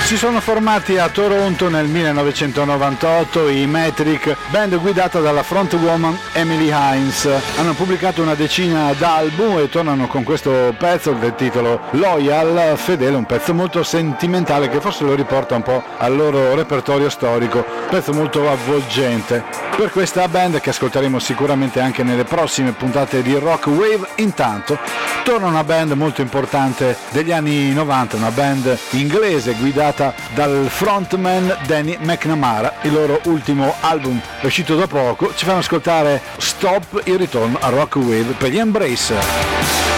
Si sono formati a Toronto nel 1998 i Metric, band guidata dalla frontwoman Emily Hines. Hanno pubblicato una decina d'album e tornano con questo pezzo del titolo Loyal, fedele, un pezzo molto sentimentale che forse lo riporta un po' al loro repertorio storico, pezzo molto avvolgente. Per questa band, che ascolteremo sicuramente anche nelle prossime puntate di Rock Wave, intanto torna una band molto importante degli anni 90, una band inglese guidata dal frontman Danny McNamara. Il loro ultimo album è uscito da poco, ci fanno ascoltare Stop, il ritorno a Rock Wave per gli Embrace.